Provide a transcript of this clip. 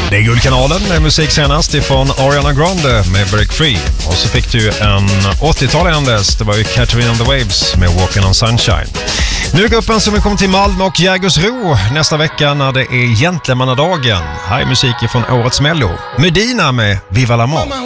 Det är Guldkanalen med musik senast ifrån Ariana Grande med Break Free. Och så fick du en 80-talendes, det var ju Catherine and the Waves med Walking on Sunshine. Nu är gruppen som kommer till Malmö och Jägersro nästa vecka när det är Gentlemannadagen. Här är musik från årets Mello. Medina med Viva la Mort.